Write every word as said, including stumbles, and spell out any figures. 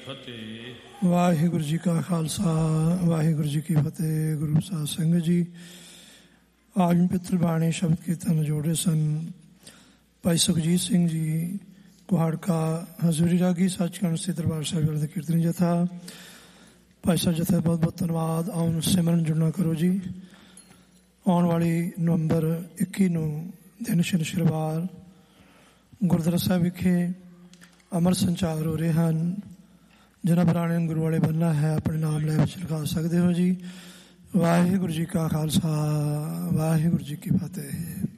ਫਤਿਹ। ਵਾਹਿਗੁਰੂ ਜੀ ਕਾ ਖਾਲਸਾ ਵਾਹਿਗੁਰੂ ਜੀ ਕੀ ਫਤਿਹ। ਗੁਰੂ ਸਾਹਿਬ ਸਿੰਘ ਜੀ ਆਜ ਪਿਤਰ ਬਾਣੀ ਸ਼ਬਦ ਕੀਰਤਨ ਜੋੜੇ ਸਨ। ਭਾਈ ਸੁਖਜੀਤ ਸਿੰਘ ਜੀ ਕੁਹਾੜਕਾ ਹਜ਼ੂਰੀ ਰਾਗੀ ਸੱਚਖੰਡ ਸ੍ਰੀ ਦਰਬਾਰ ਸਾਹਿਬ ਦੇ ਕੀਰਤਨੀ ਜਥਾ। ਭਾਈ ਸਾਹਿਬ ਜਥੇ ਬਹੁਤ ਬਹੁਤ ਧੰਨਵਾਦ। ਆਉਣ ਸਿਮਰਨ ਜੁੜਨਾ ਕਰੋ ਜੀ। ਆਉਣ ਵਾਲੀ ਨਵੰਬਰ ਇੱਕੀ ਨੂੰ ਦਿਨ ਸ਼ਨੀਵਾਰ ਗੁਰਦੁਆਰਾ ਸਾਹਿਬ ਵਿਖੇ ਅੰਮ੍ਰਿਤ ਸੰਚਾਰ ਹੋ ਰਹੇ ਹਨ। ਜਿਹਨਾਂ ਪੁਰਾਣੇ ਗੁਰੂ ਵਾਲੇ ਬੰਨਾ ਹੈ ਆਪਣੇ ਨਾਮ ਲੈ ਵਿੱਚ ਲਿਖਾ ਸਕਦੇ ਹੋ ਜੀ। ਵਾਹਿਗੁਰੂ ਜੀ ਕਾ ਖਾਲਸਾ ਵਾਹਿਗੁਰੂ ਜੀ ਕੀ ਫਤਿਹ।